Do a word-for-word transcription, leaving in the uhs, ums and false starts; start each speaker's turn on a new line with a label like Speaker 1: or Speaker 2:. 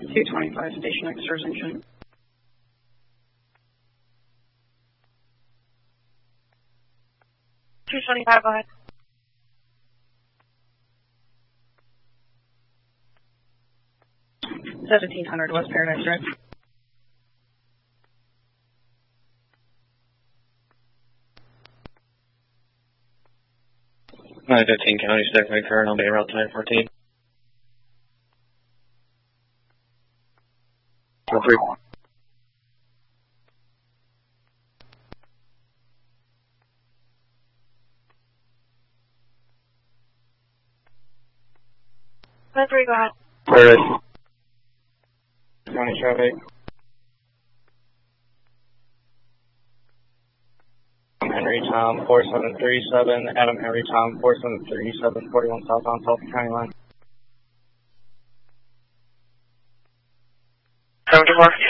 Speaker 1: two twenty-five, Station X, Stars Ancient.
Speaker 2: two twenty-five, go ahead.
Speaker 1: seventeen hundred West Paradise Drive.
Speaker 3: nine fifteen County Stick McFerrin, I'll be around nine fourteen. Feel free.
Speaker 2: nine three, go ahead.
Speaker 3: Paradise. County traffic. Henry Tom four seven three seven, Adam Henry Tom four seven three seven, forty-one southbound Sullivan County line.
Speaker 2: seventy-four.